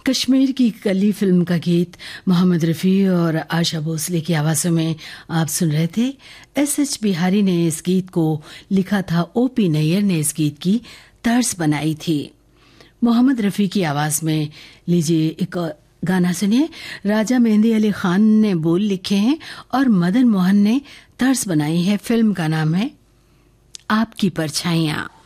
कश्मीर की कली फिल्म का गीत मोहम्मद रफ़ी और आशा भोसले की आवाज़ों में आप सुन रहे थे। एस.एच. बिहारी ने इस गीत को लिखा था, ओ.पी. नैयर ने इस गीत की तर्ज बनाई थी। मोहम्मद रफ़ी की आवाज़ में लीजिए एक गाना सुनिए। राजा मेहंदी अली खान ने बोल लिखे हैं और मदन मोहन ने तर्ज बनाई है। फिल्म का नाम है आपकी परछाइयाँ।